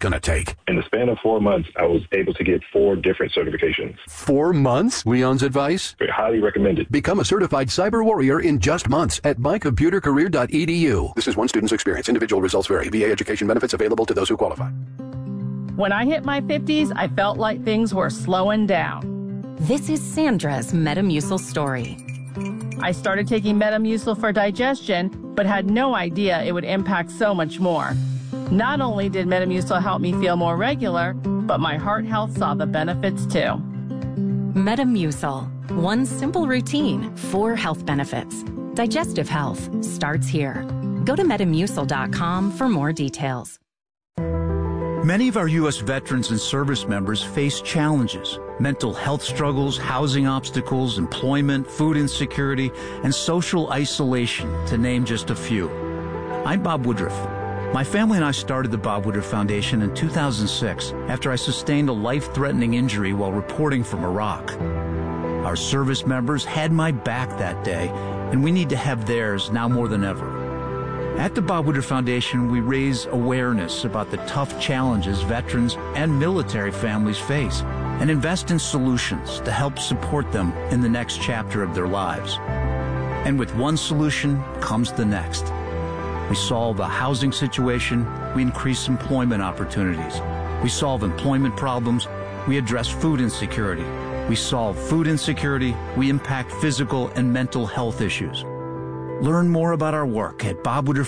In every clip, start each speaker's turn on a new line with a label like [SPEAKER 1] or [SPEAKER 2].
[SPEAKER 1] gonna take?
[SPEAKER 2] In the span of 4 months, I was able to get 4 different certifications.
[SPEAKER 1] 4 months? Leon's advice?
[SPEAKER 2] Highly recommended.
[SPEAKER 1] Become a certified cyber warrior in just months at mycomputercareer.edu. This is one student's experience. Individual results vary. VA education benefits available to those who qualify.
[SPEAKER 3] When I hit my 50s, I felt like things were slowing down.
[SPEAKER 4] This is Sandra's Metamucil story.
[SPEAKER 3] I started taking Metamucil for digestion, but had no idea it would impact so much more. Not only did Metamucil help me feel more regular, but my heart health saw the benefits too.
[SPEAKER 4] Metamucil. One simple routine, 4 health benefits. Digestive health starts here. Go to Metamucil.com for more details.
[SPEAKER 5] Many of our U.S. veterans and service members face challenges: mental health struggles, housing obstacles, employment, food insecurity, and social isolation, to name just a few. I'm Bob Woodruff. My family and I started the Bob Woodruff Foundation in 2006 after I sustained a life-threatening injury while reporting from Iraq. Our service members had my back that day, and we need to have theirs now more than ever. At the Bob Woodruff Foundation, we raise awareness about the tough challenges veterans and military families face and invest in solutions to help support them in the next chapter of their lives. And with one solution comes the next. We solve a housing situation, we increase employment opportunities. We solve employment problems, we address food insecurity. We solve food insecurity, we impact physical and mental health issues. Learn more about our work at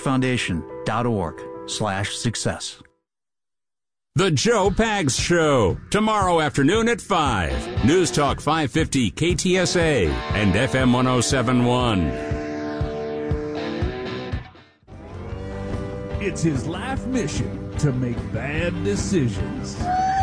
[SPEAKER 5] bobwoodrufffoundation.org/success.
[SPEAKER 6] The Joe Pags Show, tomorrow afternoon at 5. News Talk 550 KTSA and FM 1071.
[SPEAKER 7] It's his life mission to make bad decisions.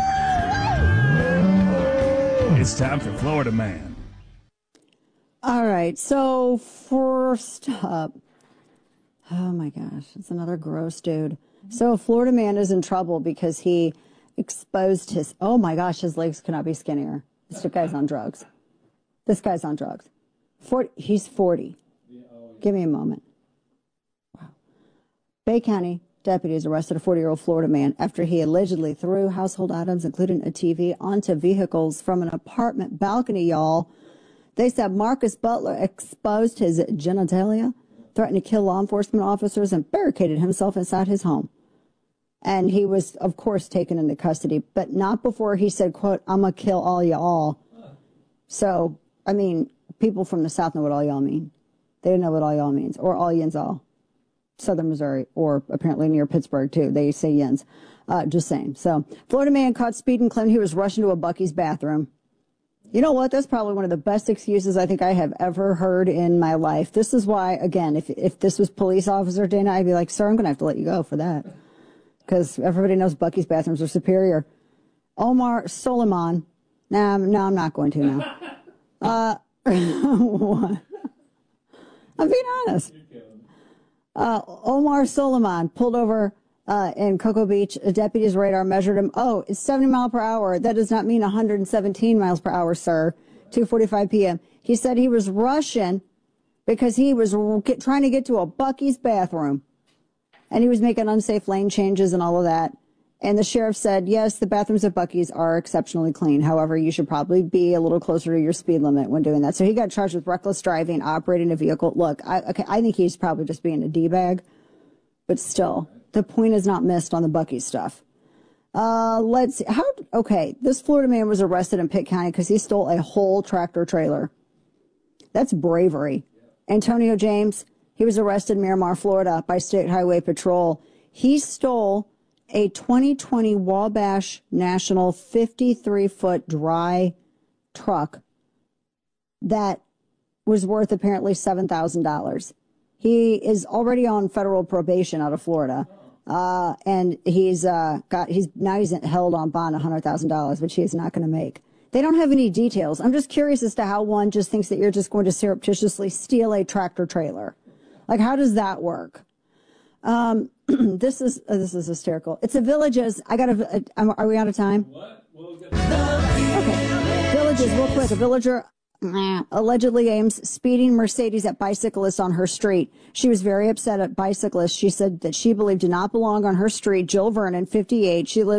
[SPEAKER 7] It's time for Florida Man.
[SPEAKER 8] All right, so first up, oh my gosh, it's another gross dude. So a Florida man is in trouble because he exposed his, oh my gosh, his legs cannot be skinnier. This guy's on drugs. This guy's on drugs. He's 40. Give me a moment. Wow. Bay County deputies arrested a 40-year-old Florida man after he allegedly threw household items, including a TV, onto vehicles from an apartment balcony, y'all. They said Marcus Butler exposed his genitalia, threatened to kill law enforcement officers, and barricaded himself inside his home. And he was, of course, taken into custody, but not before he said, quote, "I'm going to kill all y'all." So, I mean, people from the South know what all y'all mean. They don't know what all y'all means, or all yins all. Southern Missouri, or apparently near Pittsburgh, too. They say yins. Just saying. So, Florida man caught speeding, claimed he was rushing to a Buc-ee's bathroom. You know what? That's probably one of the best excuses I think I have ever heard in my life. This is why, again, if this was police officer Dana, I'd be like, sir, I'm going to have to let you go for that. Because everybody knows Buc-ee's bathrooms are superior. Omar Soleiman. No, I'm not going to now. What? I'm being honest. Omar Soleiman pulled over in Cocoa Beach. A deputy's radar measured him. Oh, it's 70 miles per hour. That does not mean 117 miles per hour, sir. 2:45 p.m. He said he was rushing because he was trying to get to a Buc-ee's bathroom. And he was making unsafe lane changes and all of that. And the sheriff said, yes, the bathrooms at Buc-ee's are exceptionally clean. However, you should probably be a little closer to your speed limit when doing that. So he got charged with reckless driving, operating a vehicle. Look, I think he's probably just being a D-bag. But still, the point is not missed on the Buc-ee's stuff. Let's see. Okay, this Florida man was arrested in Pitt County because he stole a whole tractor trailer. That's bravery. Antonio James, he was arrested in Miramar, Florida by State Highway Patrol. He stole a 2020 Wabash National 53-foot dry truck that was worth apparently $7,000. He is already on federal probation out of Florida. And he's held on bond $100,000, which he is not going to make. They don't have any details. I'm just curious as to how one just thinks that you're just going to surreptitiously steal a tractor trailer. Like, how does that work? This is hysterical. It's a Villages. Are we out of time? What? Okay. Villages, real quick. A villager allegedly aims speeding Mercedes at bicyclists on her street. She was very upset at bicyclists. She said that she believed did not belong on her street. Jill Vernon, 58. She lives